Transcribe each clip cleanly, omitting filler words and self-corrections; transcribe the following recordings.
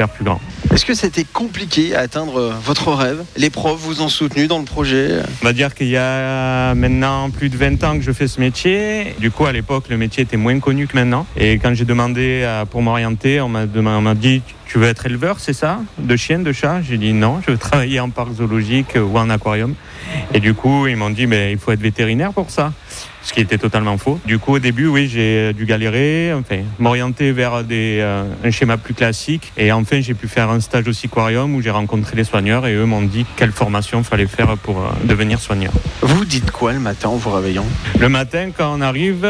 faire plus grand. Est-ce que c'était compliqué à atteindre votre rêve ? Les profs vous ont soutenu dans le projet ? On va dire qu'il y a maintenant plus de 20 ans que je fais ce métier. Du coup, à l'époque, le métier était moins connu que maintenant. Et quand j'ai demandé pour m'orienter, on m'a dit « Tu veux être éleveur, c'est ça ? De chiens, de chats ?» J'ai dit « Non, je veux travailler en parc zoologique ou en aquarium. » Et du coup, ils m'ont dit « Il faut être vétérinaire pour ça. » Ce qui était totalement faux. Du coup, au début, oui, j'ai dû galérer, m'orienter vers un schéma plus classique. Et enfin, j'ai pu faire un stage au aquarium où j'ai rencontré les soigneurs et eux m'ont dit quelle formation il fallait faire pour devenir soigneur. Vous dites quoi le matin en vous réveillant ? Le matin, quand on arrive,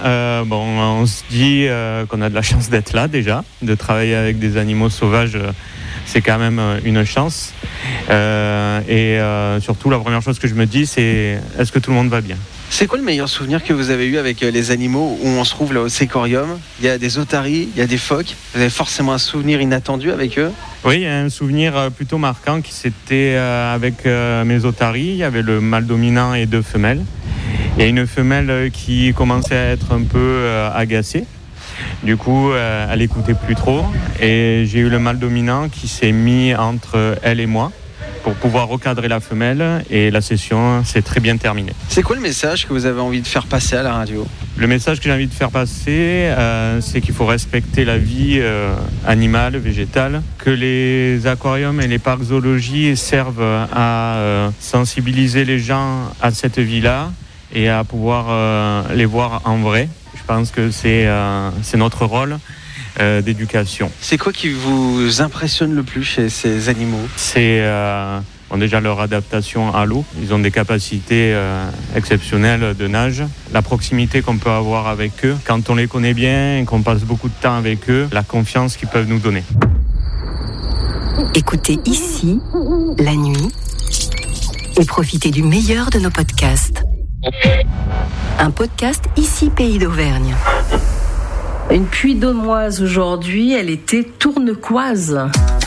on se dit qu'on a de la chance d'être là déjà, de travailler avec des animaux sauvages. C'est quand même une chance. Surtout, la première chose que je me dis, c'est est-ce que tout le monde va bien ? C'est quoi le meilleur souvenir que vous avez eu avec les animaux où on se trouve là au Sécorium ? Il y a des otaries, il y a des phoques. Vous avez forcément un souvenir inattendu avec eux ? Oui, il y a un souvenir plutôt marquant qui c'était avec mes otaries. Il y avait le mâle dominant et 2 femelles. Il y a une femelle qui commençait à être un peu agacée. Du coup, elle n'écoutait plus trop. Et j'ai eu le mâle dominant qui s'est mis entre elle et moi pour pouvoir recadrer la femelle. Et la session s'est très bien terminée. C'est quoi le message que vous avez envie de faire passer à la radio ? Le message que j'ai envie de faire passer, c'est qu'il faut respecter la vie animale, végétale. Que les aquariums et les parcs zoologiques servent à sensibiliser les gens à cette vie-là et à pouvoir les voir en vrai. Je pense que c'est notre rôle d'éducation. C'est quoi qui vous impressionne le plus chez ces animaux ? C'est déjà leur adaptation à l'eau. Ils ont des capacités exceptionnelles de nage. La proximité qu'on peut avoir avec eux, quand on les connaît bien et qu'on passe beaucoup de temps avec eux, la confiance qu'ils peuvent nous donner. Écoutez ici, la nuit, et profitez du meilleur de nos podcasts. Un podcast ici Pays d'Auvergne. Une Puy-de-Dômoise aujourd'hui, elle était tournecoise.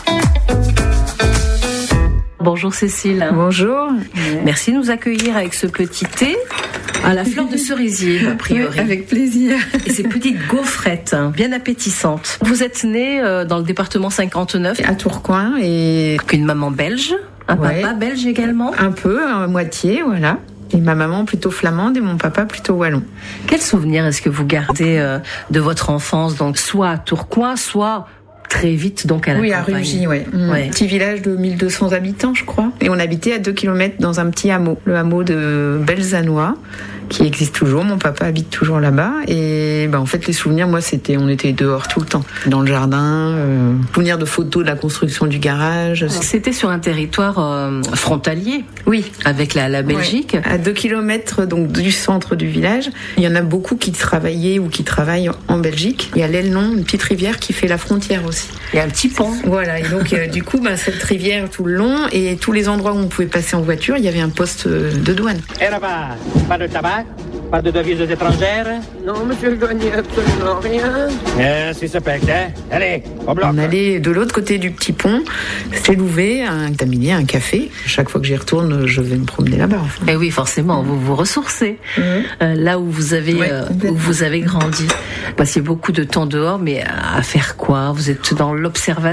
Bonjour Cécile. Bonjour. Merci de nous accueillir avec ce petit thé à la fleur de cerisier, a priori. Oui, avec plaisir. Et ces petites gaufrettes, bien appétissantes. Vous êtes née dans le département 59. À Tourcoing et... Une maman belge, un papa belge également. Un peu, à moitié, voilà. Et ma maman plutôt flamande et mon papa plutôt wallon. Quel souvenir est-ce que vous gardez de votre enfance, donc soit à Tourcoing, soit très vite donc à la campagne. À Rugy, ouais. Petit village de 1200 habitants, je crois. Et on habitait à 2 km dans un petit hameau, le hameau de Belzanois, qui existe toujours. Mon papa habite toujours là-bas. Et en fait, les souvenirs, moi, on était dehors tout le temps, dans le jardin. Souvenirs de photos de la construction du garage. C'était sur un territoire frontalier. Oui. Avec la Belgique. Ouais. À 2 km donc, du centre du village. Il y en a beaucoup qui travaillaient ou qui travaillent en Belgique. Il y a l'Elnon, une petite rivière qui fait la frontière aussi. Il y a un petit pont. Voilà. Et donc, du coup, cette rivière tout le long et tous les endroits où on pouvait passer en voiture, il y avait un poste de douane. Et là-bas, pas de tabac, pas de devises étrangères. Non, monsieur le douanier, absolument rien. Si ça pète, hein. Allez, au bloc. On allait de l'autre côté du petit pont, c'est Louvet, un taminier, un café. Chaque fois que j'y retourne, je vais me promener là-bas. Enfin. Et oui, forcément, vous vous ressourcéez là où vous avez grandi. Passiez beaucoup de temps dehors, mais à faire quoi ? Vous êtes dans l'observation ?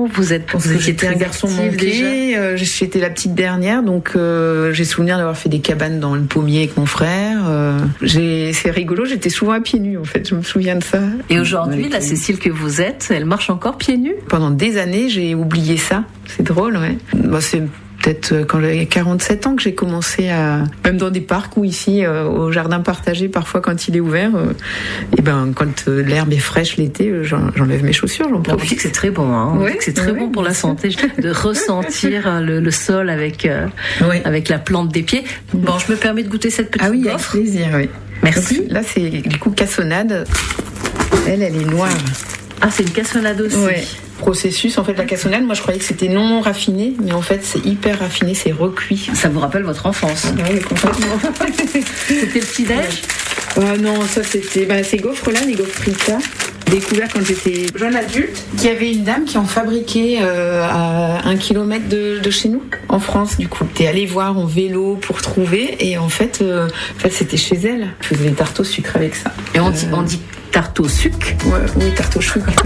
J'étais un garçon manqué. J'étais la petite dernière, donc j'ai souvenir d'avoir fait des cabanes dans le pommier avec mon frère. C'est rigolo, j'étais souvent à pieds nus en fait, je me souviens de ça. Et aujourd'hui, la Cécile que vous êtes, elle marche encore pieds nus ? Pendant des années, j'ai oublié ça. C'est drôle, ouais. C'est peut-être quand j'avais 47 ans que j'ai commencé à... Même dans des parcs ou ici, au jardin partagé, parfois quand il est ouvert, quand l'herbe est fraîche l'été, j'enlève mes chaussures. On dit que c'est très bon, hein. On dit que c'est très bon pour la santé de ressentir le sol avec la plante des pieds. Bon, je me permets de goûter cette petite gaufre. Avec plaisir, oui. Merci. Donc, là, c'est du coup cassonade. Elle est noire. Ah, c'est une cassonade aussi. Ouais. Processus, en fait, la cassonade, moi je croyais que c'était non raffiné, mais en fait c'est hyper raffiné, c'est recuit. Ça vous rappelle votre enfance ? Oui, complètement. C'était le petit-déj ? Non, ça c'était... ces gaufres-là, les gaufres Rita, découvert quand j'étais jeune adulte, qu'il y avait une dame qui en fabriquait à 1 kilomètre de chez nous, en France, du coup. T'es allé voir en vélo pour trouver, et en fait c'était chez elle. Je faisais des tartes au sucre avec ça. Et on dit tarte au sucre ? Oui, tarte au sucre.